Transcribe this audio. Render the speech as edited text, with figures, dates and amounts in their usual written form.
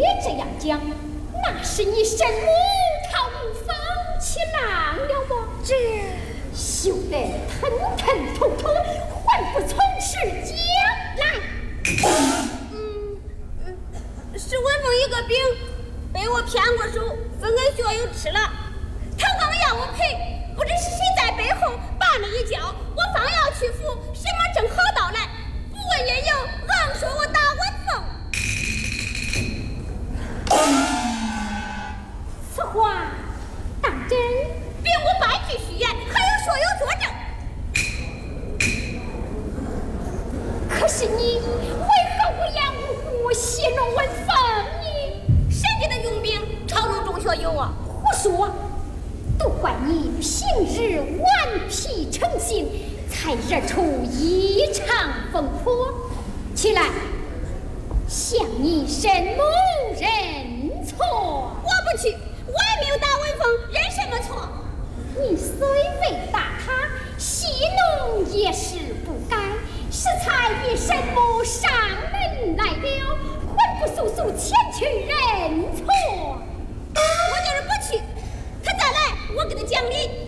这样讲，那是你神母逃无方起浪了么？ 这羞得腾腾突突，还不从实讲来？ 是文凤一个饼被我骗过手，分给学友吃了。他刚要我赔，不知是谁在背后绊了一跤，我方要去扶，什么正好到来，不问缘由，硬说我打文凤。 此话当真？ 并无半句虚言，还有学友作证。 可是你为何无缘无故戏弄文凤呢？ 谁给他用兵操弄众学友啊？ 胡说！都怪你平日顽皮成性，才惹出异常风波。起来，向你神母认错。 我不去，我也没有打文凤，认什么错？ 你虽未打他，戏弄也是不该，适才与神母上门来了，还不速速前去认错？ 我就是不去，他再来，我给他讲理。